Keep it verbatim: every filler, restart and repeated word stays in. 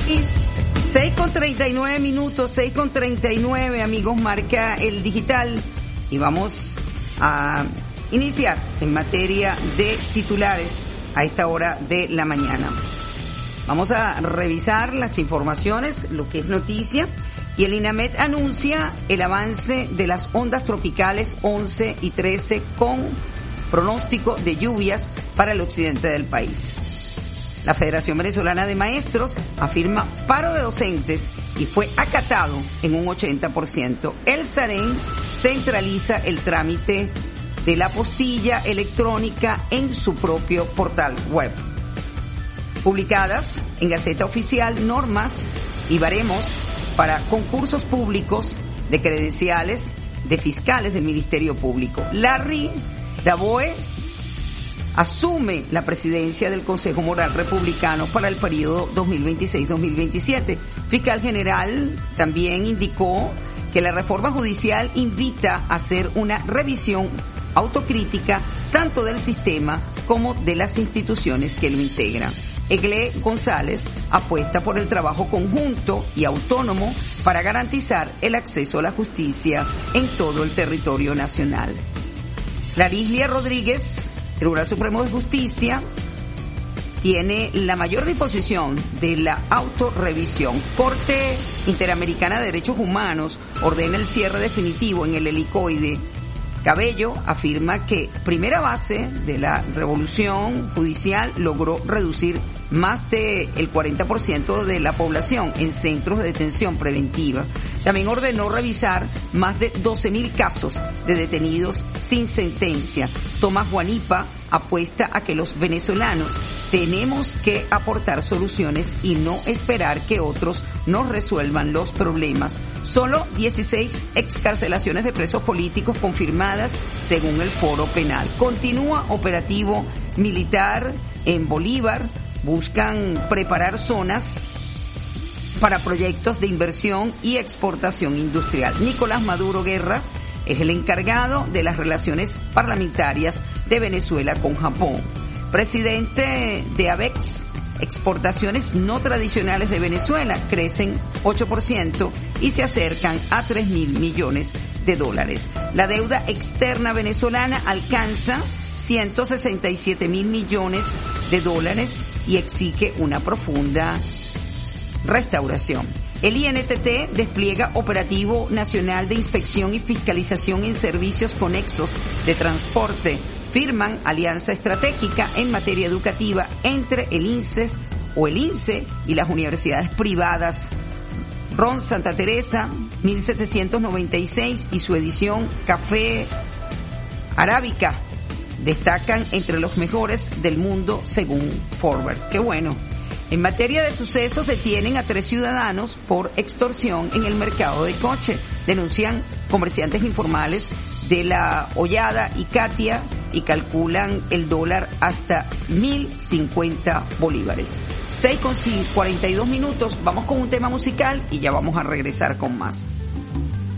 seis con treinta y nueve minutos, seis con treinta y nueve, amigos, marca el digital. Y vamos a iniciar en materia de titulares a esta hora de la mañana. Vamos a revisar las informaciones, lo que es noticia. Y el INAMED anuncia el avance de las ondas tropicales once y trece con pronóstico de lluvias para el occidente del país. La Federación Venezolana de Maestros afirma paro de docentes y fue acatado en un ochenta por ciento. El SAREN centraliza el trámite de la apostilla electrónica en su propio portal web. Publicadas en Gaceta Oficial normas y baremos para concursos públicos de credenciales de fiscales del Ministerio Público. Larry Daboe asume la presidencia del Consejo Moral Republicano para el periodo dos mil veintiséis dos mil veintisiete. Fiscal General también indicó que la reforma judicial invita a hacer una revisión autocrítica tanto del sistema como de las instituciones que lo integran. Egle González apuesta por el trabajo conjunto y autónomo para garantizar el acceso a la justicia en todo el territorio nacional. Larislia Rodríguez, Tribunal Supremo de Justicia, tiene la mayor disposición de la autorrevisión. Corte Interamericana de Derechos Humanos ordena el cierre definitivo en el helicoide. Cabello afirma que primera base de la revolución judicial logró reducir más del cuarenta por ciento de la población en centros de detención preventiva. También ordenó revisar más de doce mil casos de detenidos sin sentencia. Tomás Guanipa apuesta a que los venezolanos tenemos que aportar soluciones y no esperar que otros nos resuelvan los problemas. Solo dieciséis excarcelaciones de presos políticos confirmadas según el Foro Penal. Continúa operativo militar en Bolívar. Buscan preparar zonas para proyectos de inversión y exportación industrial. Nicolás Maduro Guerra es el encargado de las relaciones parlamentarias de Venezuela con Japón. Presidente de ABEX, exportaciones no tradicionales de Venezuela crecen ocho por ciento y se acercan a tres mil millones de dólares. La deuda externa venezolana alcanza ciento sesenta y siete mil millones de dólares y exige una profunda restauración. El I N T T despliega operativo nacional de inspección y fiscalización en servicios conexos de transporte. Firman alianza estratégica en materia educativa entre el INSES o el INSE y las universidades privadas. Ron Santa Teresa, mil setecientos noventa y seis, y su edición Café Arábica destacan entre los mejores del mundo según Forbes. Qué bueno. En materia de sucesos, detienen a tres ciudadanos por extorsión en el mercado de Coche. Denuncian comerciantes informales de La Hollada y Katia y calculan el dólar hasta mil cincuenta bolívares. seis con cuarenta y dos minutos. Vamos con un tema musical y ya vamos a regresar con más.